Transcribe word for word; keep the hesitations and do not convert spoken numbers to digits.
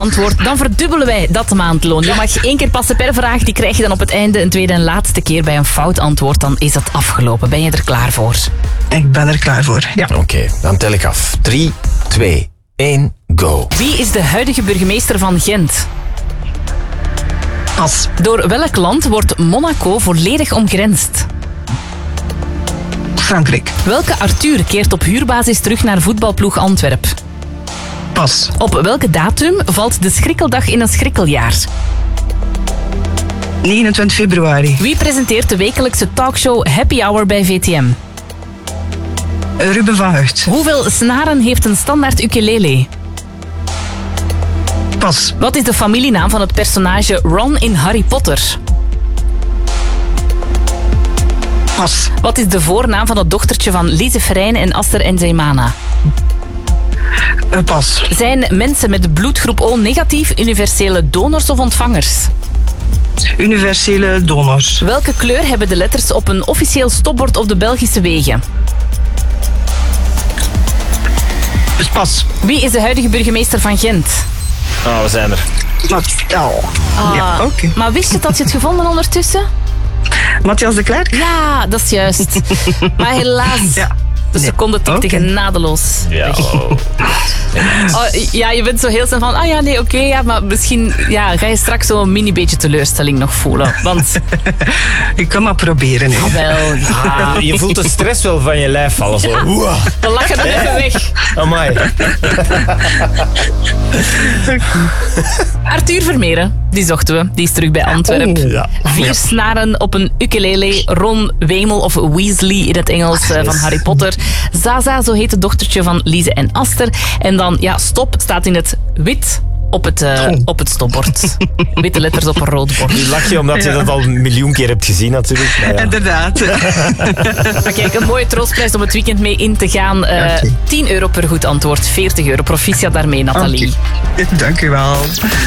antwoord, dan verdubbelen wij dat maandloon. Je mag één keer passen per vraag, die krijg je dan op het einde. Een tweede en laatste keer bij een fout antwoord, dan is het afgelopen. Ben je er klaar voor? Ik ben er klaar voor, ja. Oké, okay, dan tel ik af. drie, twee, één, go. Wie is de huidige burgemeester van Gent? Pas. Door welk land wordt Monaco volledig omgrensd? Frankrijk. Welke Arthur keert op huurbasis terug naar voetbalploeg Antwerp? Pas. Op welke datum valt de schrikkeldag in een schrikkeljaar? negenentwintig februari. Wie presenteert de wekelijkse talkshow Happy Hour bij V T M? Ruben van Hucht. Hoeveel snaren heeft een standaard ukulele? Pas. Wat is de familienaam van het personage Ron in Harry Potter? Pas. Wat is de voornaam van het dochtertje van Lise Verijn en Aster Nzeimana? Uh, pas. Zijn mensen met bloedgroep O negatief universele donors of ontvangers? Universele donors. Welke kleur hebben de letters op een officieel stopbord op de Belgische wegen? Pas. Wie is de huidige burgemeester van Gent? Oh, we zijn er. Oh. Ah, Ja, oké. Okay. Maar wist je dat je het gevonden ondertussen? Matthias de Klerk? Ja, dat is juist. Maar helaas, Ja. de seconde tikte Oké. genadeloos Ja, weg. oh. Oh, ja, je bent zo heel snel van, ah ja, nee, oké, okay, ja, maar misschien ja, ga je straks zo'n mini beetje teleurstelling nog voelen. Want, Ik kan maar proberen. Hè. wel, ja. Je voelt de stress wel van je lijf vallen. Zo. Oeh. We lachen dan even weg. Amai. Arthur Vermeeren, die zochten we. Die is terug bij Antwerpen. Oh. Ja. Vier snaren op een ukulele. Ron Wemel of Weasley in het Engels uh, van Harry Potter. Zaza, zo heet het dochtertje van Lise en Aster. En dan, ja, stop staat in het wit op het, uh, Oh. op het stopbord. Witte letters op een rood bord. Nu lach je omdat je dat al een miljoen keer hebt gezien natuurlijk. Maar ja. Inderdaad. Maar kijk, een mooie troostprijs om het weekend mee in te gaan. Uh, Okay. tien euro per goed antwoord, veertig euro. Proficiat daarmee, Nathalie. Okay. Dank u wel.